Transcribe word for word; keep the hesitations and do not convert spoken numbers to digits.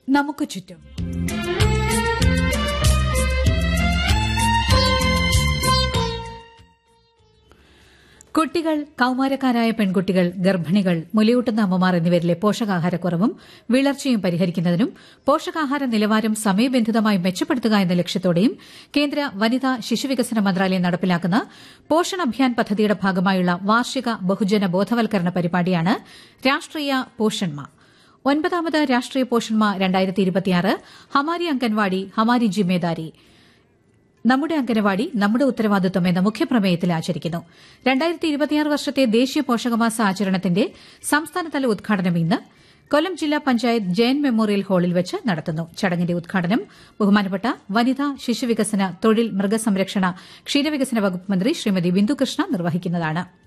നമുക്ക് ചുറ്റും. കുട്ടികൾ, കൌമാരക്കാരായ പെൺകുട്ടികൾ, ഗർഭിണികൾ, മുലയൂട്ടുന്ന അമ്മമാർ എന്നിവരിലെ പോഷകാഹാരക്കുറവും വിളർച്ചയും പരിഹരിക്കുന്നതിനും പോഷകാഹാര നിലവാരം സമയബന്ധിതമായി മെച്ചപ്പെടുത്തുക എന്ന ലക്ഷ്യത്തോടെയും കേന്ദ്ര വനിതാ ശിശുവികസന മന്ത്രാലയം നടപ്പിലാക്കുന്ന പോഷൺ അഭിയാൻ പദ്ധതിയുടെ ഭാഗമായുള്ള വാർഷിക ബഹുജന ബോധവൽക്കരണ പരിപാടിയാണ് രാഷ്ട്രീയ പോഷൺ മാ. ഒൻപതാമത് രാഷ്ട്രീയ പോഷൺ മാ രണ്ടായിരത്തി ഇരുപത്തിയാറ് ഹമാരി അംഗൻവാടി ഹമാരി ജിമ്മേദാരി, നമ്മുടെ അംഗനവാടി നമ്മുടെ ഉത്തരവാദിത്വം എന്ന മുഖ്യപ്രമേയത്തിൽ ആചരിക്കുന്നു. രണ്ടായിരത്തി ഇരുപത്തിയാറ് വർഷത്തെ ദേശീയ പോഷകമാസ ആചരണത്തിന്റെ സംസ്ഥാനതല ഉദ്ഘാടനം ഇന്ന് കൊല്ലം ജില്ലാ പഞ്ചായത്ത് ജയൻ മെമ്മോറിയൽ ഹാളിൽ വെച്ച് നടത്തുന്നു. ചടങ്ങിന്റെ ഉദ്ഘാടനം ബഹുമാനപ്പെട്ട വനിതാ ശിശുവികസന, തൊഴിൽ, മൃഗസംരക്ഷണ, ക്ഷീരവികസന വകുപ്പ് മന്ത്രി ശ്രീമതി ബിന്ദു കൃഷ്ണ നിർവഹിക്കുന്നതാണ്.